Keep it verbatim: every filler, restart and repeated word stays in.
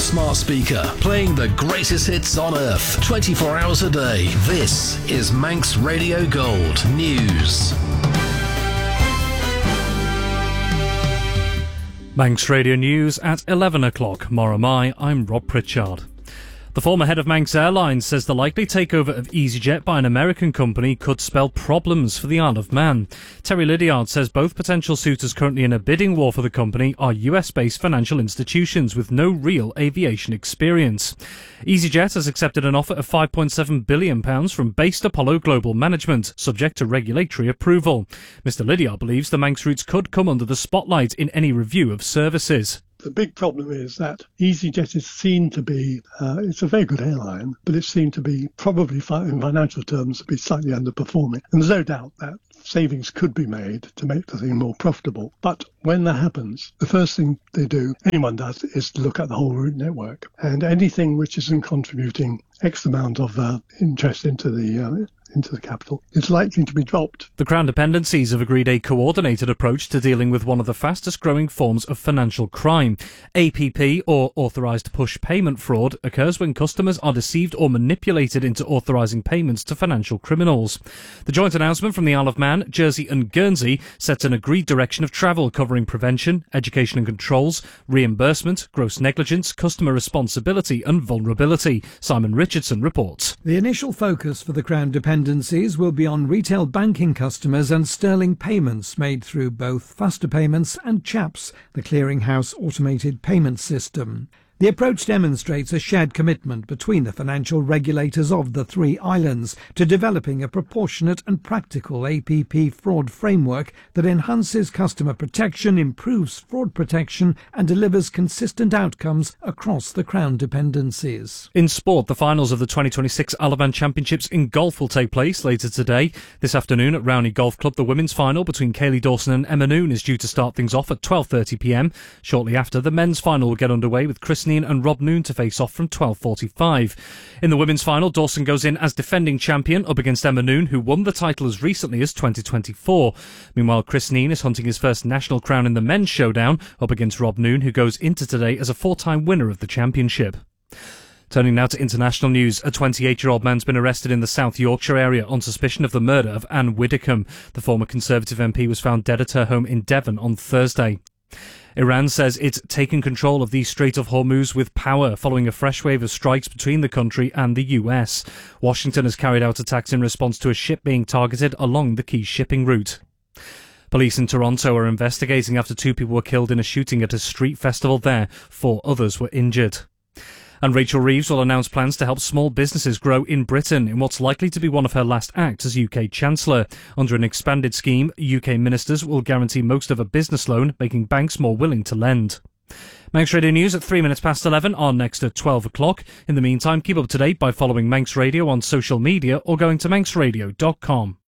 smart speaker, playing the greatest hits on earth, twenty-four hours a day. This is Manx Radio Gold News. Manx Radio News at eleven o'clock. Moramai, I'm Rob Pritchard. The former head of Manx Airlines says the likely takeover of EasyJet by an American company could spell problems for the Isle of Man. Terry Lydiard says both potential suitors currently in a bidding war for the company are U S-based financial institutions with no real aviation experience. EasyJet has accepted an offer of five point seven billion pounds from Based Apollo Global Management, subject to regulatory approval. Mister Lydiard believes the Manx routes could come under the spotlight in any review of services. The big problem is that EasyJet is seen to be, uh, it's a very good airline, but it's seen to be probably fi- in financial terms be slightly underperforming. And there's no doubt that savings could be made to make the thing more profitable. But when that happens, the first thing they do, anyone does, is to look at the whole route network. And anything which isn't contributing X amount of uh, interest into the uh, into the capital is likely to be dropped. The Crown Dependencies have agreed a coordinated approach to dealing with one of the fastest growing forms of financial crime. A P P, or authorised push payment fraud, occurs when customers are deceived or manipulated into authorising payments to financial criminals. The joint announcement from the Isle of Man, Jersey and Guernsey sets an agreed direction of travel covering prevention, education and controls, reimbursement, gross negligence, customer responsibility and vulnerability. Simon Richardson reports. The initial focus for the Crown Dependencies will be on retail banking customers and sterling payments made through both Faster Payments and CHAPS, the clearinghouse automated payment system. The approach demonstrates a shared commitment between the financial regulators of the three islands to developing a proportionate and practical A P P fraud framework that enhances customer protection, improves fraud protection and delivers consistent outcomes across the Crown Dependencies. In sport, the finals of the twenty twenty-six Isle of Man Championships in golf will take place later today. This afternoon at Rowney Golf Club, the women's final between Kaylee Dawson and Emma Noon is due to start things off at twelve thirty p m. Shortly after, the men's final will get underway with Chris and Rob Noon to face off from twelve forty-five. In the women's final, Dawson goes in as defending champion up against Emma Noon, who won the title as recently as twenty twenty-four. Meanwhile, Chris Neen is hunting his first national crown in the men's showdown up against Rob Noon, who goes into today as a four-time winner of the championship. Turning now to international news, a twenty-eight-year-old man's been arrested in the South Yorkshire area on suspicion of the murder of Anne Widdicombe. The former Conservative M P was found dead at her home in Devon on Thursday. Iran says it's taken control of the Strait of Hormuz with power following a fresh wave of strikes between the country and the U S. Washington has carried out attacks in response to a ship being targeted along the key shipping route. Police in Toronto are investigating after two people were killed in a shooting at a street festival there. Four others were injured. And Rachel Reeves will announce plans to help small businesses grow in Britain in what's likely to be one of her last acts as U K Chancellor. Under an expanded scheme, U K ministers will guarantee most of a business loan, making banks more willing to lend. Manx Radio News at three minutes past eleven on next at twelve o'clock. In the meantime, keep up to date by following Manx Radio on social media or going to manx radio dot com.